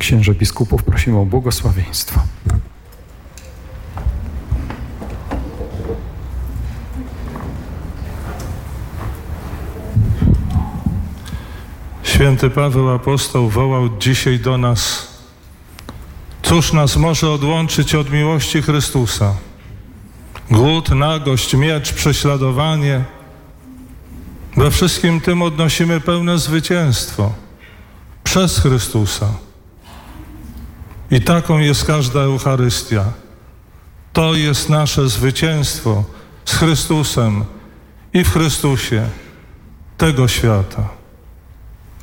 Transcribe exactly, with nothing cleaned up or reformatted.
Księży biskupów prosimy o błogosławieństwo. Święty Paweł apostoł wołał dzisiaj do nas: cóż nas może odłączyć od miłości Chrystusa? Głód, nagość, miecz, prześladowanie. We wszystkim tym odnosimy pełne zwycięstwo przez Chrystusa. I taką jest każda Eucharystia. To jest nasze zwycięstwo z Chrystusem i w Chrystusie tego świata.